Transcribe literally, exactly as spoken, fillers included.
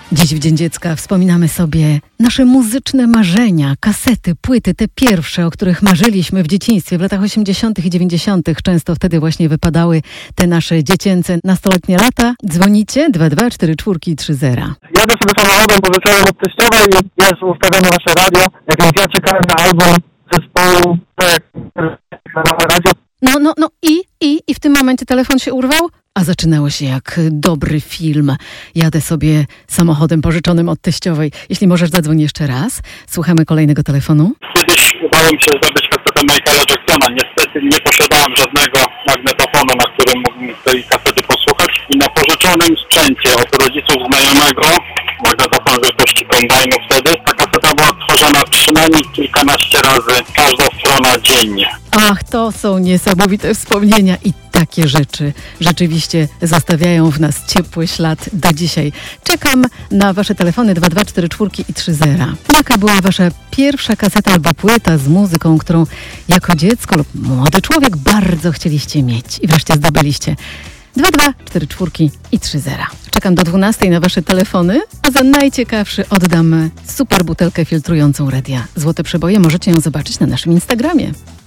Dziś w Dzień Dziecka wspominamy sobie nasze muzyczne marzenia, kasety, płyty, te pierwsze, o których marzyliśmy w dzieciństwie w latach osiemdziesiątych i dziewięćdziesiątych. Często wtedy właśnie wypadały te nasze dziecięce, nastoletnie lata. Dzwonicie dwa dwa cztery cztery trzy zero. Jadę sobie samochodem pożyczonym od teściowej i jest ustawione nasze radio, więc ja czekałem na album zespołu, tak na nowe radio. No, no, no i, i, i w tym momencie telefon się urwał? A zaczynało się jak dobry film. Jadę sobie samochodem pożyczonym od teściowej. Jeśli możesz, zadzwoń jeszcze raz. Słuchamy kolejnego telefonu. Kiedyś udało mi się zdobyć kasetę Michaela Jacksona. Niestety nie posiadałem żadnego magnetofonu, na którym mógłbym tej kasety posłuchać. I na pożyczonym sprzęcie od rodziców znajomego, magnetofon wielkości kombajnu wtedy, ta kaseta była tworzona przynajmniej kilkanaście razy, każda strona dziennie. Ach, to są niesamowite wspomnienia i takie rzeczy rzeczywiście zostawiają w nas ciepły ślad do dzisiaj. Czekam na wasze telefony dwa dwa cztery cztery i trzy zero. Jaka była wasza pierwsza kaseta albo płyta z muzyką, którą jako dziecko lub młody człowiek bardzo chcieliście mieć i wreszcie zdobyliście? dwa dwa cztery cztery i trzy zero. Czekam do dwunastej na wasze telefony, a za najciekawszy oddam super butelkę filtrującą radia. Złote przeboje możecie ją zobaczyć na naszym Instagramie.